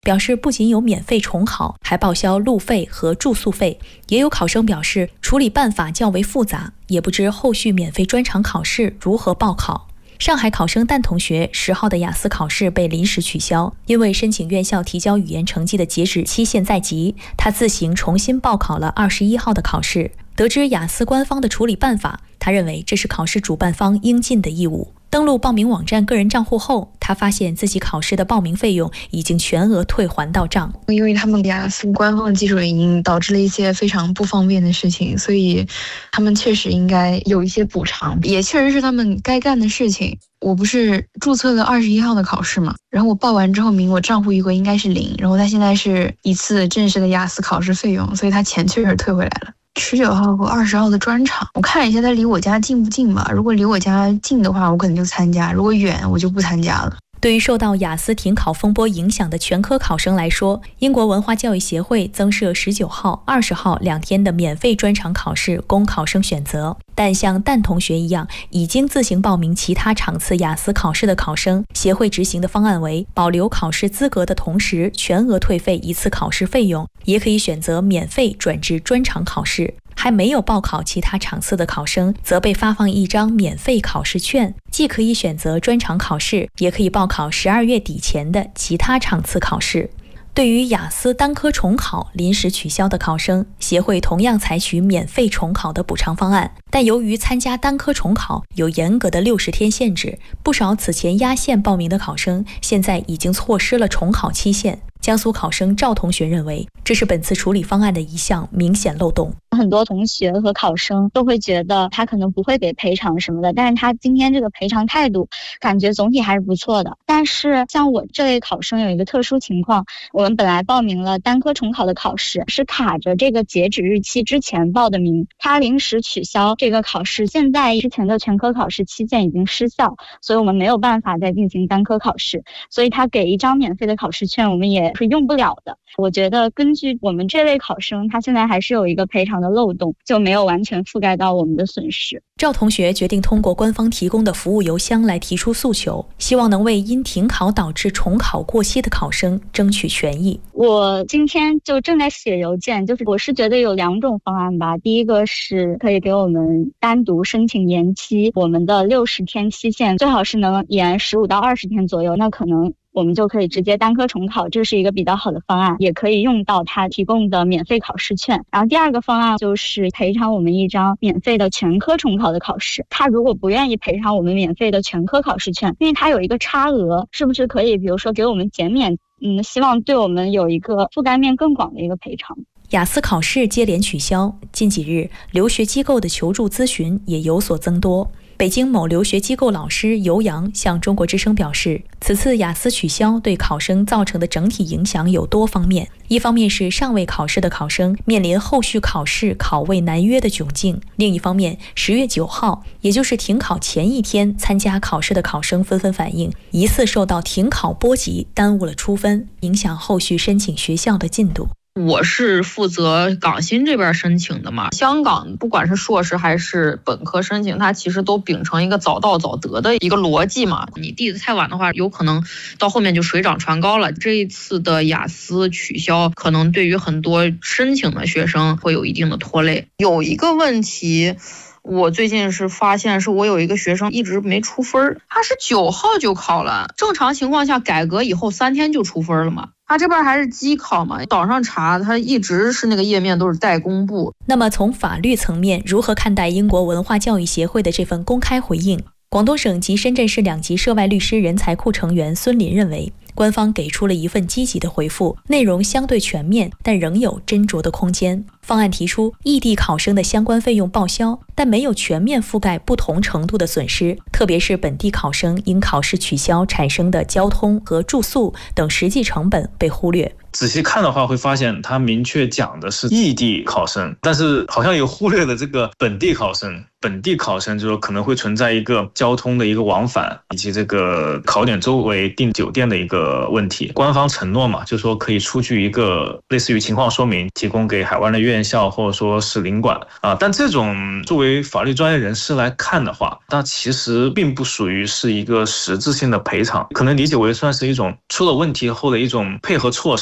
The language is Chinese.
表示不仅有免费重考，还报销路费和住宿费。也有考生表示处理办法较为复杂，也不知后续免费专场考试如何报考。上海考生蛋同学10号的雅思考试被临时取消，因为申请院校提交语言成绩的截止期限在即，他自行重新报考了21号的考试。得知雅思官方的处理办法，他认为这是考试主办方应尽的义务。登录报名网站个人账户后，他发现自己考试的报名费用已经全额退还到账。 因为他们雅思官方的技术原因导致了一些非常不方便的事情，所以他们确实应该有一些补偿，也确实是他们该干的事情。我不是注册了21号的考试嘛，然后我报完之后明我账户余额应该是0，然后他现在是一次正式的雅思考试费用，所以他钱确实退回来了。19号和20号的专场，我看了一下它离我家近不近吧，如果离我家近的话我可能就参加，如果远我就不参加了。 对于受到雅思停考风波影响的全科考生来说，英国文化教育协会增设19号、20号2天的免费专场考试供考生选择。但像蛋同学一样已经自行报名其他场次雅思考试的考生，协会执行的方案为保留考试资格的同时全额退费一次考试费用，也可以选择免费转至专场考试。还没有报考其他场次的考生则被发放一张免费考试券，既可以选择专场考试，也可以报考12月底前的其他场次考试。对于雅思单科重考临时取消的考生，协会同样采取免费重考的补偿方案，但由于参加单科重考有严格的60天限制，不少此前压线报名的考生现在已经错失了重考期限。江苏考生赵同学认为，这是本次处理方案的一项明显漏洞。 很多同学和考生都会觉得他可能不会给赔偿什么的，但是他今天这个赔偿态度感觉总体还是不错的。但是像我这类考生有一个特殊情况，我们本来报名了单科重考的考试，是卡着这个截止日期之前报的名，他临时取消这个考试，现在之前的全科考试期限已经失效，所以我们没有办法再进行单科考试，所以他给一张免费的考试券我们也是用不了的。我觉得根据我们这类考生，他现在还是有一个赔偿的漏洞，就没有完全覆盖到我们的损失。 赵同学决定通过官方提供的服务邮箱来提出诉求，希望能为因停考导致重考过期的考生争取权益。 我今天就正在写邮件，我是觉得有2种方案吧。第一个是可以给我们单独申请延期我们的60天期限，最好是能延15到20天左右，那可能我们就可以直接单科重考，这是一个比较好的方案，也可以用到他提供的免费考试券。然后第2个方案就是赔偿我们一张免费的全科重考的考试，他如果不愿意赔偿我们免费的全科考试券，因为他有一个差额，是不是可以比如说给我们减免，希望对我们有一个覆盖面更广的一个赔偿。 雅思考试接连取消，近几日留学机构的求助咨询也有所增多。北京某留学机构老师尤洋向中国之声表示，此次雅思取消对考生造成的整体影响有多方面，一方面是尚未考试的考生面临后续考试考位难约的窘境，另一方面10月9号，也就是停考前一天参加考试的考生纷纷反映，疑似受到停考波及，耽误了出分，影响后续申请学校的进度。 我是负责港新这边申请的嘛，香港不管是硕士还是本科申请，它其实都秉承一个早到早得的一个逻辑嘛，你递的太晚的话，有可能到后面就水涨船高了。这一次的雅思取消，可能对于很多申请的学生会有一定的拖累。有一个问题，我最近是发现是我有一个学生一直没出分，他是9号就考了，正常情况下改革以后3天就出分了嘛，他这边还是机考嘛，岛上查他一直是那个页面都是待公布。 那么从法律层面，如何看待英国文化教育协会的这份公开回应？广东省及深圳市2级涉外律师人才库成员孙林认为，官方给出了一份积极的回复，内容相对全面，但仍有斟酌的空间。方案提出异地考生的相关费用报销，但没有全面覆盖不同程度的损失，特别是本地考生因考试取消产生的交通和住宿等实际成本被忽略。 仔细看的话会发现他明确讲的是异地考生，但是好像也忽略了这个本地考生。本地考生就是可能会存在一个交通的一个往返，以及这个考点周围订酒店的一个个问题。官方承诺嘛，就说可以出具一个类似于情况说明，提供给海湾的院校或者说是领馆啊。但这种作为法律专业人士来看的话，那其实并不属于是一个实质性的赔偿，可能理解为算是一种出了问题后的一种配合措施。